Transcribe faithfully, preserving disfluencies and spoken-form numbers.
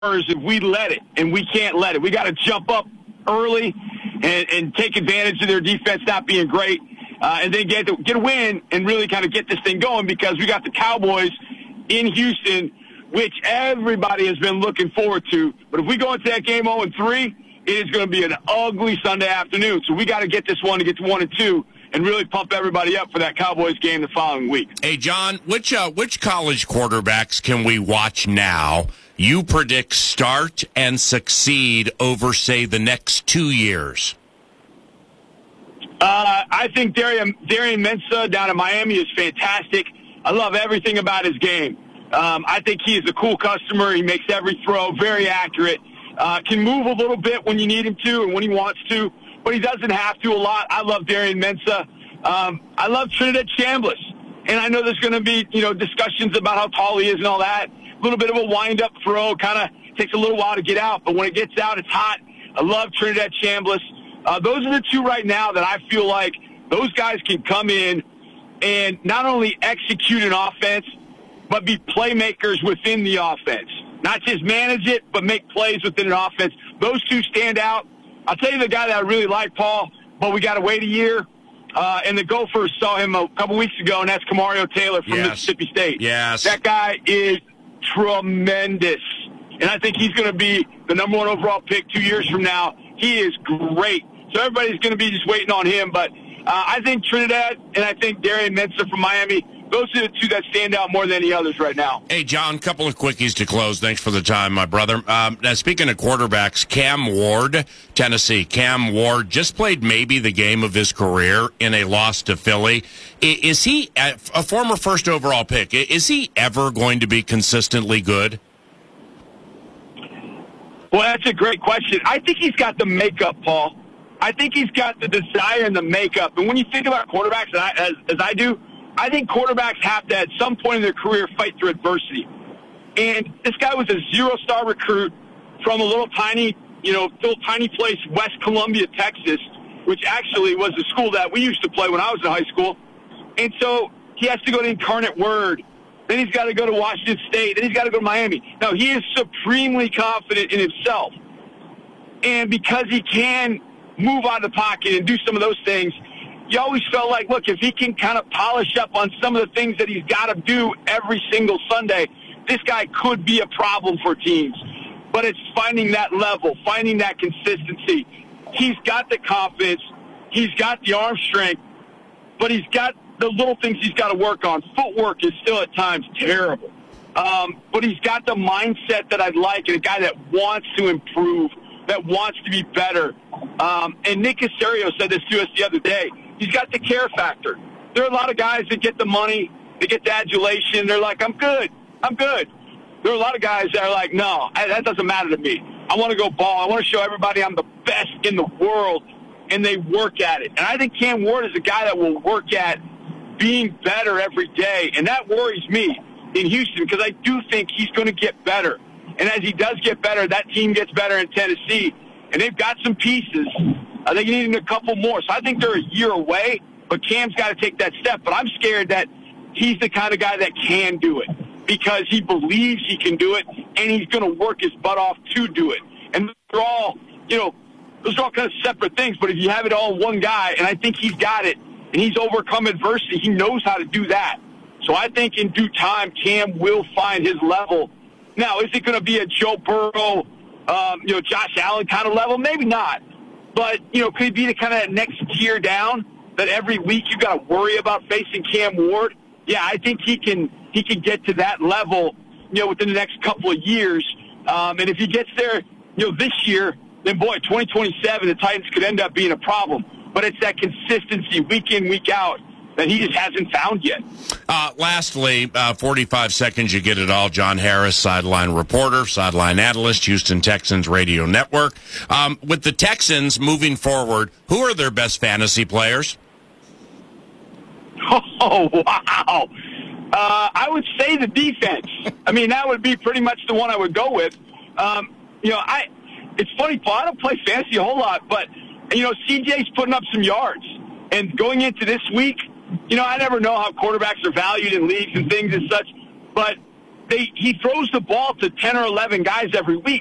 if we let it, and we can't let it. We got to jump up early and, and take advantage of their defense not being great, uh, and then get, to, get a win and really kind of get this thing going, because we got the Cowboys in Houston, which everybody has been looking forward to. But if we go into that game oh and three, it is going to be an ugly Sunday afternoon. So we got to get this one to get to one and two and really pump everybody up for that Cowboys game the following week. Hey, John, which uh, which college quarterbacks can we watch now you predict start and succeed over, say, the next two years? Uh, I think Darian, Darian Mensah down in Miami is fantastic. I love everything about his game. Um, I think he is a cool customer. He makes every throw very accurate. Uh, can move a little bit when you need him to and when he wants to, but he doesn't have to a lot. I love Darian Mensah. Um, I love Trinidad Chambliss. And I know there's going to be, you know, discussions about how tall he is and all that. A little bit of a wind-up throw. Kind of takes a little while to get out, but when it gets out, it's hot. I love Trinidad Chambliss. Uh, those are the two right now that I feel like those guys can come in and not only execute an offense, but be playmakers within the offense. Not just manage it, but make plays within an offense. Those two stand out. I'll tell you the guy that I really like, Paul, but we got to wait a year. Uh, and the Gophers saw him a couple weeks ago, and that's Kamario Taylor from yes. Mississippi State. Yes. That guy is tremendous. And I think he's going to be the number one overall pick two years from now. He is great. So everybody's going to be just waiting on him. But uh, I think Trinidad and I think Darian Mensah from Miami, those are the two that stand out more than any others right now. Hey, John, couple of quickies to close. Thanks for the time, my brother. Um, now, speaking of quarterbacks, Cam Ward, Tennessee. Cam Ward just played maybe the game of his career in a loss to Philly. Is he, a former first overall pick, is he ever going to be consistently good? Well, that's a great question. I think he's got the makeup, Paul. I think he's got the desire and the makeup. And when you think about quarterbacks, and I, as, as I do, I think quarterbacks have to, at some point in their career, fight through adversity. And this guy was a zero-star recruit from a little tiny, you know, little tiny place, West Columbia, Texas, which actually was the school that we used to play when I was in high school. And so he has to go to Incarnate Word. Then he's got to go to Washington State. Then he's got to go to Miami. Now, he is supremely confident in himself. And because he can move out of the pocket and do some of those things, you always felt like, look, if he can kind of polish up on some of the things that he's got to do every single Sunday, this guy could be a problem for teams. But it's finding that level, finding that consistency. He's got the confidence. He's got the arm strength. But he's got the little things he's got to work on. Footwork is still at times terrible. Um, but he's got the mindset that I'd like, and a guy that wants to improve, that wants to be better. Um, and Nick Caserio said this to us the other day. He's got the care factor. There are a lot of guys that get the money, they get the adulation. They're like, I'm good. I'm good. There are a lot of guys that are like, no, that doesn't matter to me. I want to go ball. I want to show everybody I'm the best in the world, and they work at it. And I think Cam Ward is a guy that will work at being better every day, and that worries me in Houston because I do think he's going to get better. And as he does get better, that team gets better in Tennessee, and they've got some pieces. I think you need a couple more. So I think they're a year away, but Cam's got to take that step. But I'm scared that he's the kind of guy that can do it because he believes he can do it, and he's going to work his butt off to do it. And they're all, you know, those are all kind of separate things. But if you have it all in one guy, and I think he's got it, and he's overcome adversity, he knows how to do that. So I think in due time, Cam will find his level. Now, is it going to be a Joe Burrow, um, you know, Josh Allen kind of level? Maybe not. But, you know, could it be the kind of next tier down that every week you got to worry about facing Cam Ward? Yeah, I think he can he can get to that level, you know, within the next couple of years. Um, and if he gets there, you know, this year, then, boy, twenty twenty-seven, the Titans could end up being a problem. But it's that consistency week in, week out that he just hasn't found yet. Uh, lastly, uh, forty-five seconds, you get it all. John Harris, sideline reporter, sideline analyst, Houston Texans radio network. Um, with the Texans moving forward, who are their best fantasy players? Oh, wow. Uh, I would say the defense. I mean, that would be pretty much the one I would go with. Um, you know, I. It's funny, Paul, I don't play fantasy a whole lot, but, you know, C J's putting up some yards. And going into this week, you know, I never know how quarterbacks are valued in leagues and things and such, but they he throws the ball to ten or eleven guys every week.